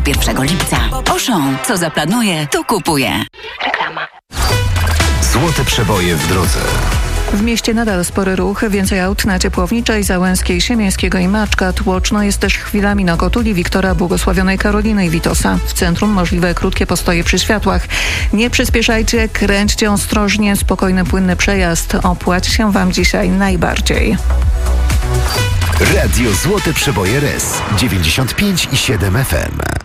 1 lipca. Auchan, co zaplanuje, to kupuje. Reklama. Złote przeboje w drodze. W mieście nadal spory ruch, więcej aut na Ciepłowniczej, Załęskiej, Siemińskiego i Maczka. Tłoczno jest też chwilami na Kotuli, Wiktora, Błogosławionej Karoliny i Witosa. W centrum możliwe krótkie postoje przy światłach. Nie przyspieszajcie, kręćcie ostrożnie, spokojny, płynny przejazd opłaci się Wam dzisiaj najbardziej. Radio Złote Przeboje RES 95,7 FM.